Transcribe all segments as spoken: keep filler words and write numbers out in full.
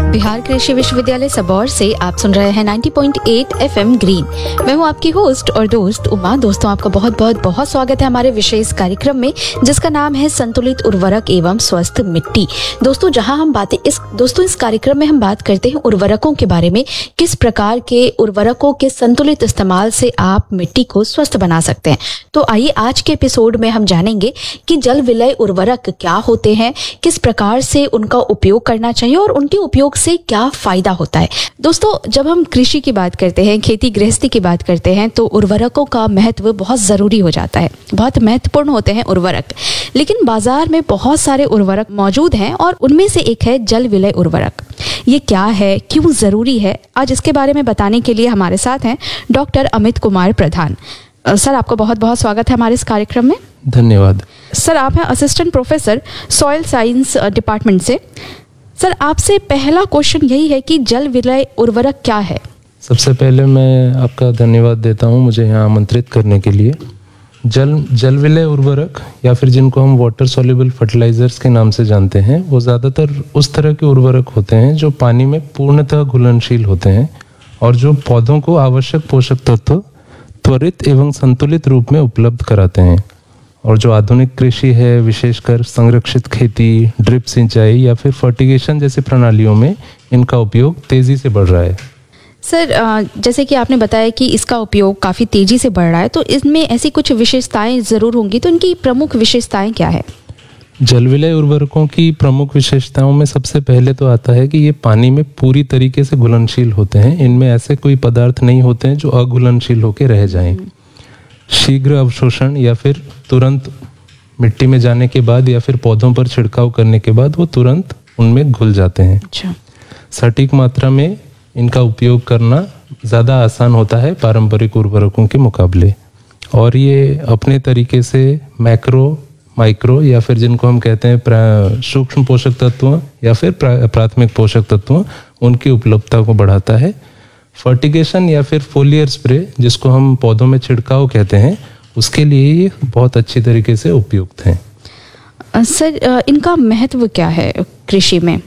बिहार कृषि विश्वविद्यालय सबौर से आप सुन रहे हैं नब्बे पॉइंट आठ एफएम ग्रीन। मैं हूं आपकी होस्ट और दोस्त उमा। दोस्तों, आपका बहुत बहुत बहुत स्वागत है हमारे विशेष कार्यक्रम में, जिसका नाम है संतुलित उर्वरक एवं स्वस्थ मिट्टी। दोस्तों, जहां हम बातें इस दोस्तों इस कार्यक्रम में हम बात करते हैं उर्वरकों के बारे में, किस प्रकार के उर्वरकों के संतुलित इस्तेमाल से आप मिट्टी को स्वस्थ बना सकते हैं। तो आइए आज के एपिसोड में हम जानेंगे कि जल विलय उर्वरक क्या होते हैं, किस प्रकार से उनका उपयोग करना चाहिए और उनके उपयोग से क्या फायदा होता है। दोस्तों, जब हम कृषि की बात करते हैं, खेती गृहस्थी की बात करते हैं, तो उर्वरकों का महत्व बहुत जरूरी हो जाता है। बहुत महत्वपूर्ण होते हैं उर्वरक, लेकिन बाजार में बहुत सारे उर्वरक मौजूद हैं और उनमें से एक है जल विलय उर्वरक। ये क्या है, क्यों जरूरी है, आज इसके बारे में बताने के लिए हमारे साथ हैं डॉक्टर अमित कुमार प्रधान। सर, आपका बहुत बहुत स्वागत है हमारे इस कार्यक्रम में। धन्यवाद। सर, आप हैं assistant professor soil science department से। सर, आपसे पहला क्वेश्चन यही है कि जल विलय उर्वरक क्या है। सबसे पहले मैं आपका धन्यवाद देता हूं मुझे यहाँ आमंत्रित करने के लिए। जल जल विलय उर्वरक या फिर जिनको हम वाटर सॉल्युबल फर्टिलाइजर्स के नाम से जानते हैं, वो ज़्यादातर उस तरह के उर्वरक होते हैं जो पानी में पूर्णतः घुलनशील होते हैं और जो पौधों को आवश्यक पोषक तत्व त्वरित एवं संतुलित रूप में उपलब्ध कराते हैं। और जो आधुनिक कृषि है, विशेषकर संरक्षित खेती, ड्रिप सिंचाई या फिर फर्टिगेशन जैसी प्रणालियों में इनका उपयोग तेजी से बढ़ रहा है। सर, जैसे कि आपने बताया कि इसका उपयोग काफ़ी तेजी से बढ़ रहा है, तो इसमें ऐसी कुछ विशेषताएं ज़रूर होंगी, तो इनकी प्रमुख विशेषताएं क्या है? जल विलय उर्वरकों की प्रमुख विशेषताओं में सबसे पहले तो आता है कि ये पानी में पूरी तरीके से घुलनशील होते हैं। इनमें ऐसे कोई पदार्थ नहीं होते हैं जो अघुलनशील होकर रह जाएं। शीघ्र अवशोषण या फिर तुरंत मिट्टी में जाने के बाद या फिर पौधों पर छिड़काव करने के बाद वो तुरंत उनमें घुल जाते हैं। अच्छा। सटीक मात्रा में इनका उपयोग करना ज़्यादा आसान होता है पारंपरिक उर्वरकों के मुकाबले। और ये अपने तरीके से मैक्रो, माइक्रो या फिर जिनको हम कहते हैं सूक्ष्म पोषक तत्वों या फिर प्राथमिक पोषक तत्वों, उनकी उपलब्धता को बढ़ाता है। फर्टिगेशन या फिर फोलियर स्प्रे, जिसको हम पौधों में छिड़काव कहते हैं, उसके लिए ये बहुत अच्छी तरीके से उपयुक्त हैं। सर, इनका महत्व क्या है कृषि में?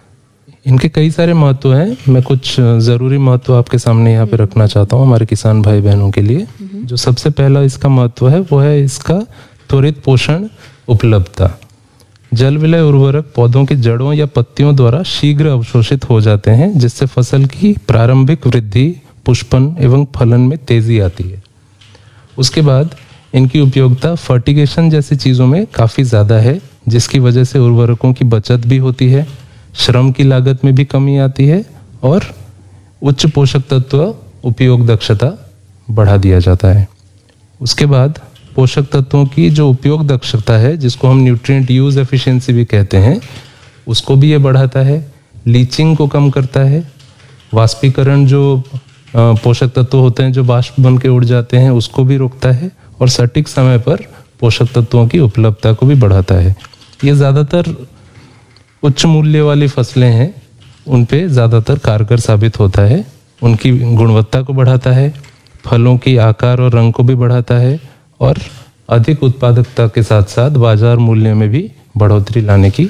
इनके कई सारे महत्व हैं। मैं कुछ ज़रूरी महत्व आपके सामने यहाँ पे रखना चाहता हूँ हमारे किसान भाई बहनों के लिए। जो सबसे पहला इसका महत्व है वो है इसका त्वरित पोषण उपलब्धता। जल विलय उर्वरक पौधों की जड़ों या पत्तियों द्वारा शीघ्र अवशोषित हो जाते हैं, जिससे फसल की प्रारंभिक वृद्धि, पुष्पन एवं फलन में तेजी आती है। उसके बाद इनकी उपयोगिता फर्टिगेशन जैसी चीज़ों में काफ़ी ज़्यादा है, जिसकी वजह से उर्वरकों की बचत भी होती है, श्रम की लागत में भी कमी आती है और उच्च पोषक तत्व उपयोग दक्षता बढ़ा दिया जाता है। उसके बाद पोषक तत्वों की जो उपयोग दक्षता है, जिसको हम न्यूट्रिएंट यूज एफिशिएंसी भी कहते हैं, उसको भी ये बढ़ाता है। लीचिंग को कम करता है। वाष्पीकरण, जो पोषक तत्व होते हैं जो वाष्प बन के उड़ जाते हैं, उसको भी रोकता है और सटीक समय पर पोषक तत्वों की उपलब्धता को भी बढ़ाता है। ये ज़्यादातर उच्च मूल्य वाली फसलें हैं, उन पे ज़्यादातर कारगर साबित होता है। उनकी गुणवत्ता को बढ़ाता है, फलों की आकार और रंग को भी बढ़ाता है और अधिक उत्पादकता के साथ साथ बाजार मूल्य में भी बढ़ोतरी लाने की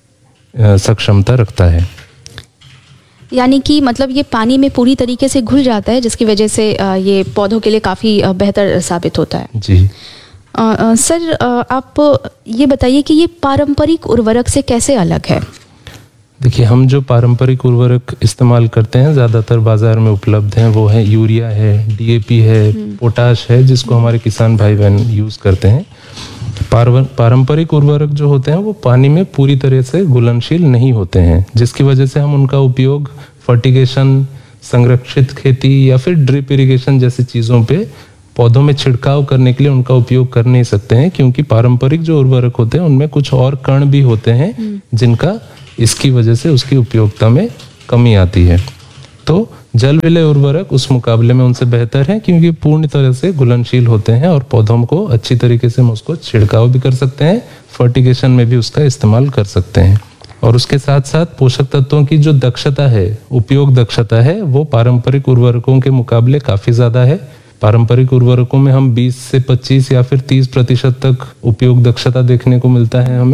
सक्षमता रखता है। यानी कि मतलब ये पानी में पूरी तरीके से घुल जाता है, जिसकी वजह से ये पौधों के लिए काफ़ी बेहतर साबित होता है। जी। आ, आ, सर, आ, आप ये बताइए कि ये पारंपरिक उर्वरक से कैसे अलग है? देखिए, हम जो पारंपरिक उर्वरक इस्तेमाल करते हैं ज़्यादातर बाजार में उपलब्ध हैं, वो है यूरिया है, डीएपी है, पोटाश है, जिसको हमारे किसान भाई बहन यूज़ करते हैं। पारंपरिक उर्वरक जो होते हैं वो पानी में पूरी तरह से घुलनशील नहीं होते हैं, जिसकी वजह से हम उनका उपयोग फर्टिगेशन, संरक्षित खेती या फिर ड्रिप इरिगेशन जैसी चीज़ों पे पौधों में छिड़काव करने के लिए उनका उपयोग कर नहीं सकते हैं, क्योंकि पारंपरिक जो उर्वरक होते हैं उनमें कुछ और कण भी होते हैं जिनका इसकी वजह से उसकी उपयोगिता में कमी आती है। तो जल विलय उर्वरक उस मुकाबले में उनसे बेहतर है, क्योंकि पूर्ण तरह से घुलनशील होते हैं और पौधों को अच्छी तरीके से हम उसको छिड़काव भी कर सकते हैं, फर्टिगेशन में भी उसका इस्तेमाल कर सकते हैं। और उसके साथ साथ पोषक तत्वों की जो दक्षता है, उपयोग दक्षता है, वो पारंपरिक उर्वरकों के मुकाबले काफ़ी ज़्यादा है। पारंपरिक उर्वरकों में हम बीस से पच्चीस या फिर तीस प्रतिशत तक उपयोग दक्षता देखने को मिलता है हमें,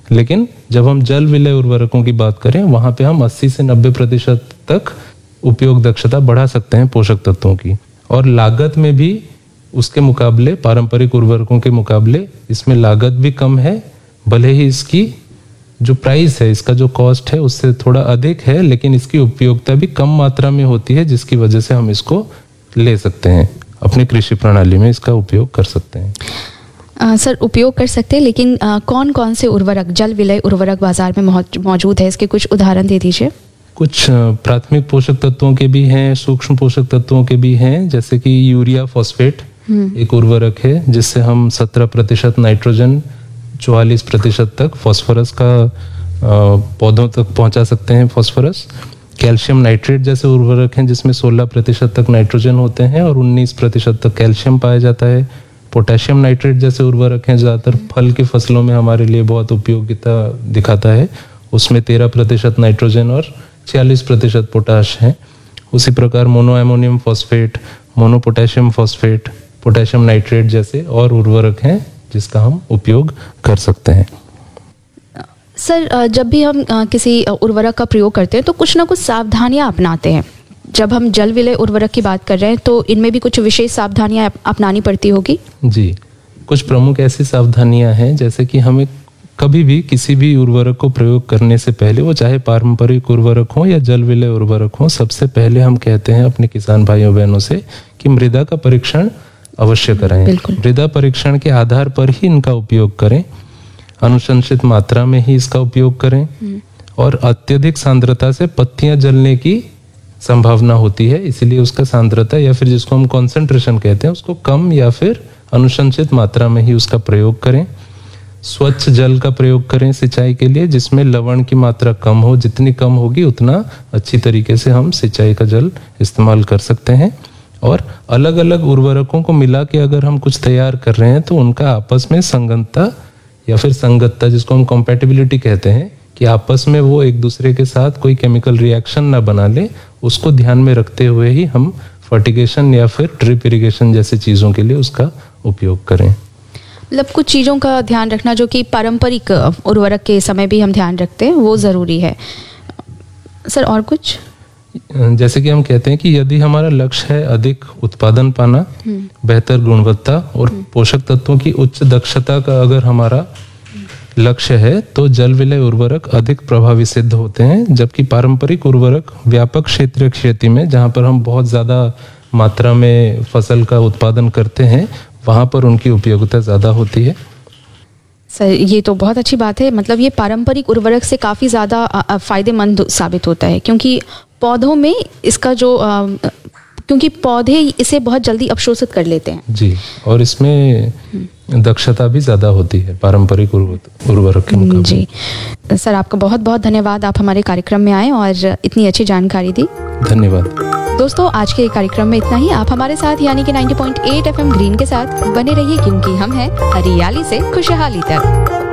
लेकिन जब हम जल विलय उर्वरकों की बात करें वहां पे हम अस्सी से नब्बे प्रतिशत तक उपयोग दक्षता बढ़ा सकते हैं पोषक तत्वों की। और लागत में भी उसके मुकाबले, पारंपरिक उर्वरकों के मुकाबले इसमें लागत भी कम है, भले ही इसकी जो प्राइस है, इसका जो कॉस्ट है उससे थोड़ा अधिक है, लेकिन इसकी उपयोगिता भी कम मात्रा में होती है, जिसकी वजह से हम इसको ले सकते हैं, अपनी कृषि प्रणाली में इसका उपयोग कर सकते हैं। आ, सर उपयोग कर सकते हैं, लेकिन आ, कौन कौन से उर्वरक, जल विलय उर्वरक बाजार में मौजूद है, इसके कुछ उदाहरण दे दीजिए। कुछ प्राथमिक पोषक तत्वों के भी हैं, सूक्ष्म पोषक तत्वों के भी हैं, जैसे कि यूरिया फॉस्फेट एक उर्वरक है जिससे हम सत्रह प्रतिशत नाइट्रोजन, चौवालीस प्रतिशत तक फॉस्फोरस का पौधों तक पहुंचा सकते हैं फॉस्फोरस। कैल्शियम नाइट्रेट जैसे उर्वरक हैं जिसमें सोलह प्रतिशत तक नाइट्रोजन होते हैं और उन्नीस प्रतिशत तक कैल्शियम पाया जाता है। पोटेशियम नाइट्रेट जैसे उर्वरक हैं, ज़्यादातर फल की फसलों में हमारे लिए बहुत उपयोगिता दिखाता है, उसमें तेरह प्रतिशत नाइट्रोजन और छियालीस प्रतिशत पोटाश है। उसी प्रकार mono ammonium phosphate, mono potassium phosphate, potassium nitrate जैसे और उर्वरक हैं जिसका हम उपयोग कर सकते हैं। सर जब भी हम किसी उर्वरक का प्रयोग करते हैं तो कुछ ना कुछ सावधानियां अपनाते हैं। जब हम जल विलय उर्वरक की बात कर रहे हैं तो इनमें भी कुछ विशेष सावधानियां अपनानी पड़ती होगी। जी, कुछ प्रमुख ऐसी सावधानियां हैं, जैसे कि हमें कभी भी किसी भी उर्वरक को प्रयोग करने से पहले, वो चाहे पारंपरिक उर्वरक हो या जल विलय उर्वरक हो, सबसे पहले हम कहते हैं अपने किसान भाइयों बहनों से कि मृदा का परीक्षण अवश्य कराएं। मृदा परीक्षण के आधार पर ही इनका उपयोग करें, अनुशंसित मात्रा में ही इसका उपयोग करें, और अत्यधिक सांद्रता से पत्तियां जलने की संभावना होती है, इसलिए उसका सांद्रता या फिर जिसको हम कॉन्सेंट्रेशन कहते हैं उसको कम या फिर अनुशंसित मात्रा में ही उसका प्रयोग करें। स्वच्छ जल का प्रयोग करें सिंचाई के लिए, जिसमें लवण की मात्रा कम हो, जितनी कम होगी उतना अच्छी तरीके से हम सिंचाई का जल इस्तेमाल कर सकते हैं। और अलग अलग उर्वरकों को मिला के अगर हम कुछ तैयार कर रहे हैं तो उनका आपस में संगतता या फिर संगतता, जिसको हम कॉम्पैटिबिलिटी कहते हैं, कि आपस में वो एक दूसरे के साथ कोई केमिकल रिएक्शन ना बना ले, उसको ध्यान में रखते हुए ही हम फर्टिगेशन या फिर ड्रिप इरिगेशन जैसी चीज़ों के लिए उसका उपयोग करें। मतलब कुछ चीज़ों का ध्यान रखना जो कि पारंपरिक उर्वरक के समय भी हम ध्यान रखते हैं, वो ज़रूरी है। सर और कुछ? जैसे कि हम कहते हैं कि यदि हमारा लक्ष्य है अधिक उत्पादन पाना, बेहतर गुणवत्ता और पोषक तत्वों की उच्च दक्षता का अगर हमारा लक्ष्य है, तो जल विलय उर्वरक अधिक प्रभावी सिद्ध होते हैं, जबकि पारंपरिक उर्वरक व्यापक क्षेत्रीय खेती में, जहाँ पर हम बहुत ज़्यादा मात्रा में फसल का उत्पादन करते हैं, वहाँ पर उनकी उपयोगिता ज़्यादा होती है। सर ये तो बहुत अच्छी बात है, मतलब ये पारंपरिक उर्वरक से काफ़ी ज़्यादा फायदेमंद साबित होता है, क्योंकि पौधों में इसका जो आ, क्योंकि पौधे इसे बहुत जल्दी अवशोषित कर लेते हैं। जी, और इसमें दक्षता भी ज़्यादा होती है पारंपरिक उर्वरक के मुकाबले। जी सर, आपका बहुत बहुत धन्यवाद, आप हमारे कार्यक्रम में आए और इतनी अच्छी जानकारी दी। धन्यवाद। दोस्तों आज के कार्यक्रम में इतना ही। आप हमारे साथ यानी कि नब्बे पॉइंट आठ एफएम ग्रीन के साथ बने रहिए, क्योंकि हम हैं हरियाली से खुशहाली तक।